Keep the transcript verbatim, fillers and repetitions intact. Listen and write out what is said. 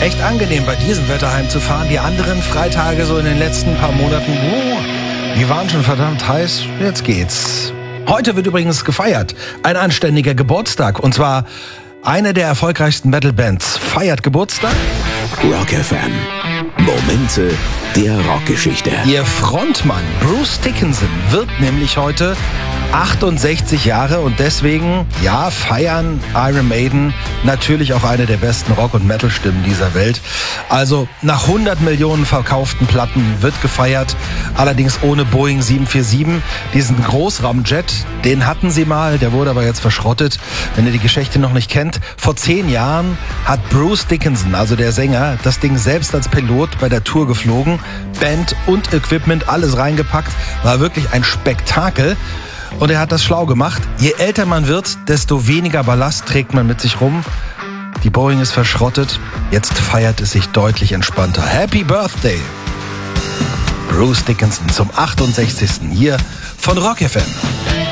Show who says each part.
Speaker 1: echt angenehm, bei diesem Wetter heimzufahren. Die anderen Freitage so in den letzten paar Monaten, oh, die waren schon verdammt heiß. Jetzt geht's. Heute wird übrigens gefeiert. Ein anständiger Geburtstag. Und zwar eine der erfolgreichsten Metal-Bands feiert Geburtstag.
Speaker 2: Rock F M. Momente der Rockgeschichte.
Speaker 1: Ihr Frontmann Bruce Dickinson wird nämlich heute achtundsechzig Jahre und deswegen, ja, feiern Iron Maiden natürlich auch eine der besten Rock- und Metal-Stimmen dieser Welt. Also nach hundert Millionen verkauften Platten wird gefeiert, allerdings ohne Boeing sieben vier sieben. Diesen Großraumjet, den hatten sie mal, der wurde aber jetzt verschrottet. Wenn ihr die Geschichte noch nicht kennt, vor zehn Jahren hat Bruce Dickinson, also der Sänger, das Ding selbst als Pilot bei der Tour geflogen. Band und Equipment, alles reingepackt, war wirklich ein Spektakel. Und er hat das schlau gemacht. Je älter man wird, desto weniger Ballast trägt man mit sich rum. Die Boeing ist verschrottet. Jetzt feiert es sich deutlich entspannter. Happy Birthday! Bruce Dickinson zum achtundsechzigsten hier von Rock F M.